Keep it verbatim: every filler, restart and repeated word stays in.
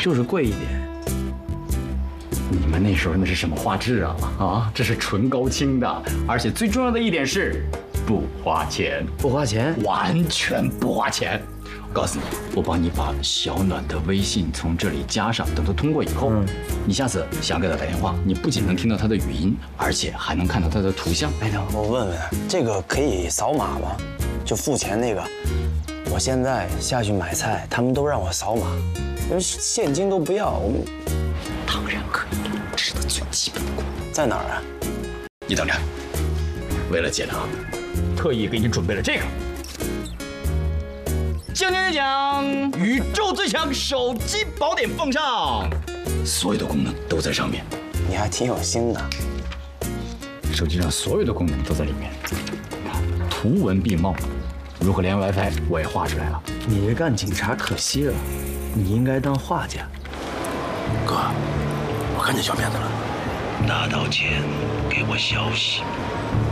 就是贵一点。 你们那时候那是什么画质啊？啊，这是纯高清的，而且最重要的一点是不花钱， 不花钱， 完全不花钱。我告诉你，我帮你把小暖的微信从这里加上，等他通过以后，嗯、你下次想给他打电话，你不仅能听到他的语音，而且还能看到他的图像。 哎，等我问问，这个可以扫码吗？就付钱那个，我现在下去买菜，他们都让我扫码，因为现金都不要。我们当然可以，这是他最基本的功能。 在哪儿啊？ 你等着，为了解答，特意给你准备了这个。讲讲讲，宇宙最强手机宝典奉上，所有的功能都在上面。 你还挺有心的。 手机上所有的功能都在里面，图文并茂。如果连 WiFi 我也画出来了， 你这干警察可惜了，你应该当画家。 哥，我看见小骗子了，拿到钱给我消息。